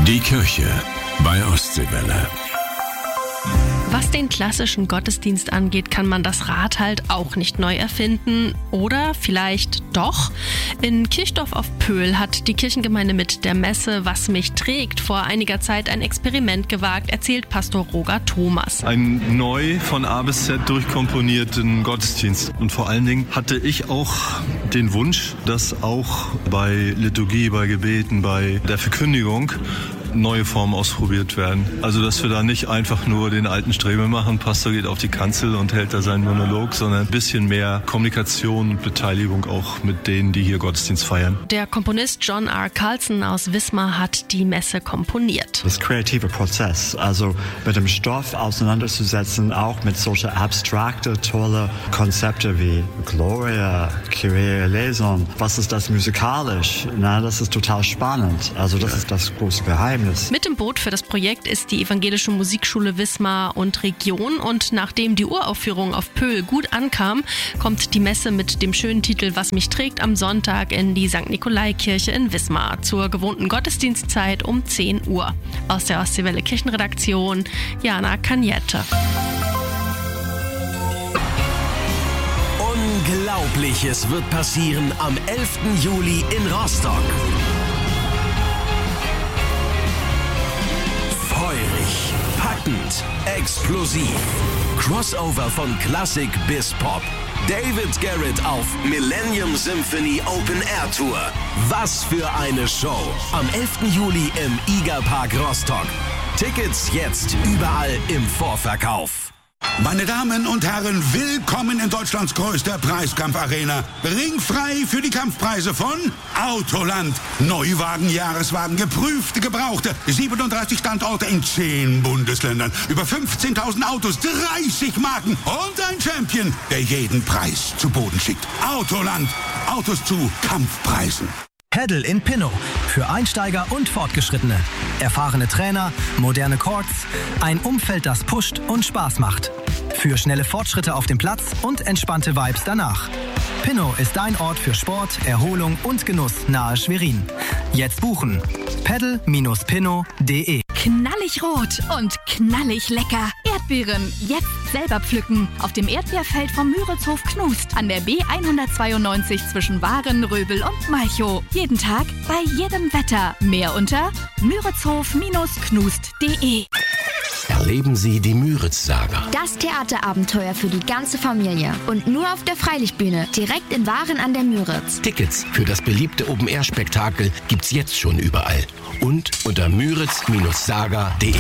Die Kirche bei Ostseewelle. Was den klassischen Gottesdienst angeht, kann man das Rad halt auch nicht neu erfinden. Oder vielleicht doch? In Kirchdorf auf Pöhl hat die Kirchengemeinde mit der Messe Was mich trägt vor einiger Zeit ein Experiment gewagt, erzählt Pastor Roger Thomas. Ein neu von A bis Z durchkomponierten Gottesdienst. Und vor allen Dingen hatte ich auch den Wunsch, dass auch bei Liturgie, bei Gebeten, bei der Verkündigung neue Formen ausprobiert werden. Also, dass wir da nicht einfach nur den alten Strebe machen, Pastor geht auf die Kanzel und hält da seinen Monolog, sondern ein bisschen mehr Kommunikation und Beteiligung auch mit denen, die hier Gottesdienst feiern. Der Komponist John R. Carlson aus Wismar hat die Messe komponiert. Das kreative Prozess, also mit dem Stoff auseinanderzusetzen, auch mit solchen abstrakte, tolle Konzepte wie Gloria, Kyrie eleison. Was ist das musikalisch? Na, das ist total spannend. Also das ist das große Geheimnis. Mit im Boot für das Projekt ist die Evangelische Musikschule Wismar und Region, und nachdem die Uraufführung auf Pöhl gut ankam, kommt die Messe mit dem schönen Titel Was mich trägt am Sonntag in die St. Nikolai-Kirche in Wismar zur gewohnten Gottesdienstzeit um 10 Uhr. Aus der Ostseewelle Kirchenredaktion, Jana Cagnette. Unglaubliches wird passieren am 11. Juli in Rostock. Feurig, packend, explosiv. Crossover von Klassik bis Pop. David Garrett auf Millennium Symphony Open Air Tour. Was für eine Show. Am 11. Juli im IGA Park Rostock. Tickets jetzt überall im Vorverkauf. Meine Damen und Herren, willkommen in Deutschlands größter Preiskampfarena. Ringfrei für die Kampfpreise von Autoland. Neuwagen, Jahreswagen, geprüfte, gebrauchte. 37 Standorte in 10 Bundesländern. Über 15.000 Autos, 30 Marken und ein Champion, der jeden Preis zu Boden schickt. Autoland. Autos zu Kampfpreisen. Heddle in Pinnow. Für Einsteiger und Fortgeschrittene. Erfahrene Trainer, moderne Courts, ein Umfeld, das pusht und Spaß macht. Für schnelle Fortschritte auf dem Platz und entspannte Vibes danach. Pinnow ist dein Ort für Sport, Erholung und Genuss nahe Schwerin. Jetzt buchen. paddle-pinnow.de. Knallig rot und knallig lecker. Erdbeeren jetzt selber pflücken. Auf dem Erdbeerfeld vom Müritzhof Knust an der B192 zwischen Waren, Röbel und Malchow. Jeden Tag, bei jedem Wetter. Mehr unter müritzhof-knust.de. Erleben Sie die Müritz-Saga. Das Theaterabenteuer für die ganze Familie. Und nur auf der Freilichtbühne, direkt in Waren an der Müritz. Tickets für das beliebte Open-Air-Spektakel gibt's jetzt schon überall. Und unter müritz-saga.de.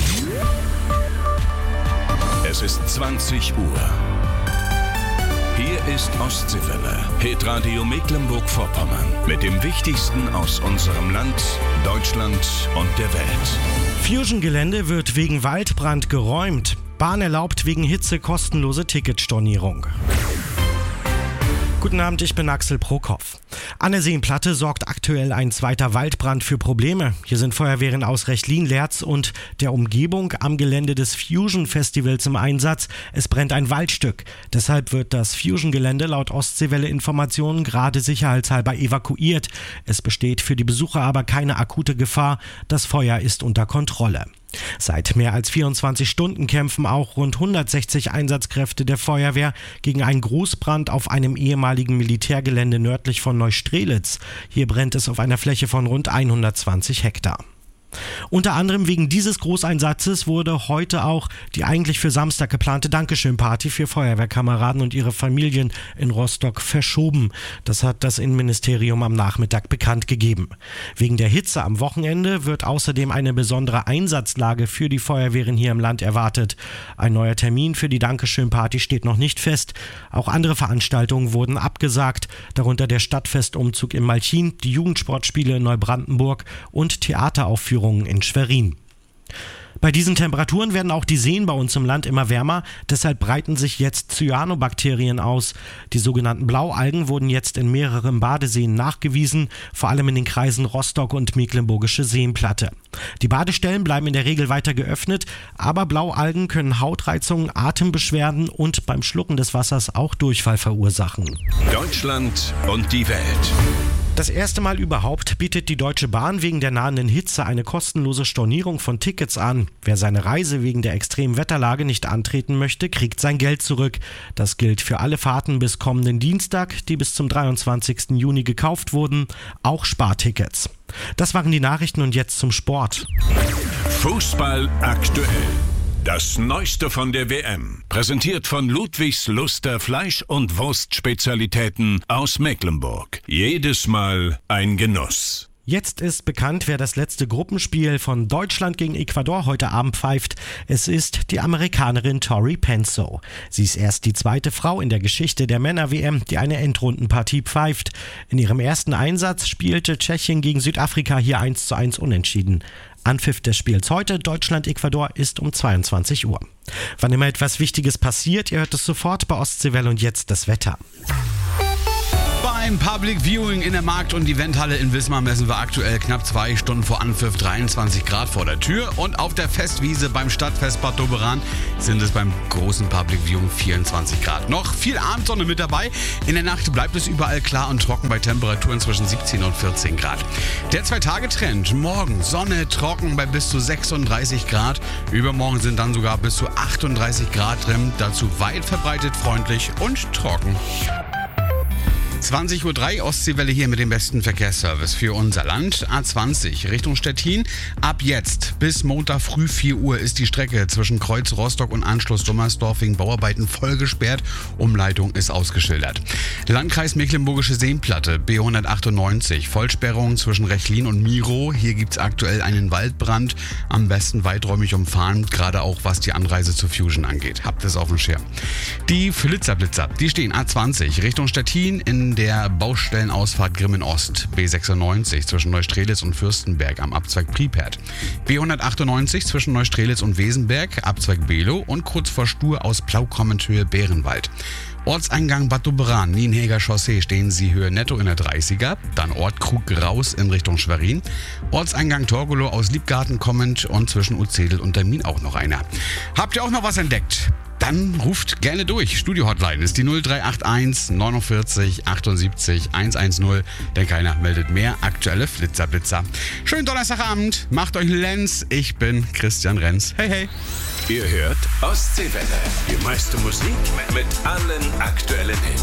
Es ist 20 Uhr. Hier ist Ostseewelle, Hitradio Mecklenburg-Vorpommern. Mit dem Wichtigsten aus unserem Land, Deutschland und der Welt. Fusion-Gelände wird wegen Waldbrand geräumt. Bahn erlaubt wegen Hitze kostenlose Ticketstornierung. Guten Abend, ich bin Axel Prokopf. An der Seenplatte sorgt aktuell ein zweiter Waldbrand für Probleme. Hier sind Feuerwehren aus Rechlin, Lerz und der Umgebung am Gelände des Fusion-Festivals im Einsatz. Es brennt ein Waldstück. Deshalb wird das Fusion-Gelände laut Ostseewelle-Informationen gerade sicherheitshalber evakuiert. Es besteht für die Besucher aber keine akute Gefahr. Das Feuer ist unter Kontrolle. Seit mehr als 24 Stunden kämpfen auch rund 160 Einsatzkräfte der Feuerwehr gegen einen Großbrand auf einem ehemaligen Militärgelände nördlich von Neustrelitz. Hier brennt es auf einer Fläche von rund 120 Hektar. Unter anderem wegen dieses Großeinsatzes wurde heute auch die eigentlich für Samstag geplante Dankeschön-Party für Feuerwehrkameraden und ihre Familien in Rostock verschoben. Das hat das Innenministerium am Nachmittag bekannt gegeben. Wegen der Hitze am Wochenende wird außerdem eine besondere Einsatzlage für die Feuerwehren hier im Land erwartet. Ein neuer Termin für die Dankeschön-Party steht noch nicht fest. Auch andere Veranstaltungen wurden abgesagt, darunter der Stadtfestumzug in Malchin, die Jugendsportspiele in Neubrandenburg und Theateraufführungen in Schwerin. Bei diesen Temperaturen werden auch die Seen bei uns im Land immer wärmer, deshalb breiten sich jetzt Cyanobakterien aus. Die sogenannten Blaualgen wurden jetzt in mehreren Badeseen nachgewiesen, vor allem in den Kreisen Rostock und Mecklenburgische Seenplatte. Die Badestellen bleiben in der Regel weiter geöffnet, aber Blaualgen können Hautreizungen, Atembeschwerden und beim Schlucken des Wassers auch Durchfall verursachen. Deutschland und die Welt. Das erste Mal überhaupt bietet die Deutsche Bahn wegen der nahenden Hitze eine kostenlose Stornierung von Tickets an. Wer seine Reise wegen der extremen Wetterlage nicht antreten möchte, kriegt sein Geld zurück. Das gilt für alle Fahrten bis kommenden Dienstag, die bis zum 23. Juni gekauft wurden, auch Spartickets. Das waren die Nachrichten und jetzt zum Sport. Fußball aktuell. Das Neueste von der WM, präsentiert von Ludwigs Luster Fleisch- und Wurstspezialitäten aus Mecklenburg. Jedes Mal ein Genuss. Jetzt ist bekannt, wer das letzte Gruppenspiel von Deutschland gegen Ecuador heute Abend pfeift. Es ist die Amerikanerin Tori Penso. Sie ist erst die zweite Frau in der Geschichte der Männer-WM, die eine Endrundenpartie pfeift. In ihrem ersten Einsatz spielte Tschechien gegen Südafrika hier 1:1 unentschieden. Anpfiff des Spiels heute, Deutschland-Ecuador, ist um 22 Uhr. Wann immer etwas Wichtiges passiert, ihr hört es sofort bei Ostseewelle und jetzt das Wetter. Beim Public Viewing in der Markt- und Eventhalle in Wismar messen wir aktuell knapp 2 Stunden vor Anpfiff 23 Grad vor der Tür. Und auf der Festwiese beim Stadtfest Bad Doberan sind es beim großen Public Viewing 24 Grad. Noch viel Abendsonne mit dabei. In der Nacht bleibt es überall klar und trocken bei Temperaturen zwischen 17 und 14 Grad. Der 2-Tage-Trend: morgen Sonne, trocken bei bis zu 36 Grad. Übermorgen sind dann sogar bis zu 38 Grad drin. Dazu weit verbreitet freundlich und trocken. 20:03 Uhr, Ostseewelle hier mit dem besten Verkehrsservice für unser Land. A20 Richtung Stettin. Ab jetzt bis Montag früh 4 Uhr ist die Strecke zwischen Kreuz Rostock und Anschluss Dummersdorf wegen Bauarbeiten voll gesperrt. Umleitung ist ausgeschildert. Landkreis Mecklenburgische Seenplatte, B198. Vollsperrung zwischen Rechlin und Miro. Hier gibt es aktuell einen Waldbrand. Am besten weiträumig umfahren, gerade auch was die Anreise zur Fusion angeht. Habt es auf dem Schirm. Die Flitzer, die stehen A20 Richtung Stettin in der Baustellenausfahrt Grimmen Ost, B96 zwischen Neustrelitz und Fürstenberg am Abzweig Priepert, B198 zwischen Neustrelitz und Wesenberg, Abzweig Below und kurz vor Stur aus Plaukommenthöhe Bärenwald. Ortseingang Bad Doberan, Nienhäger Chaussee stehen Sie Höhe Netto in der 30er, dann Ort Krug raus in Richtung Schwerin, Ortseingang Torgelow aus Liebgarten kommend und zwischen Utzedel und Termin auch noch einer. Habt ihr auch noch was entdeckt? Dann ruft gerne durch. Studio-Hotline ist die 0381 49 78 110, denn keiner meldet mehr. Aktuelle Flitzer. Schönen Donnerstagabend, macht euch einen Lenz. Ich bin Christian Renz. Hey, hey. Ihr hört Ostseewelle. Die meiste Musik mit allen aktuellen Hits.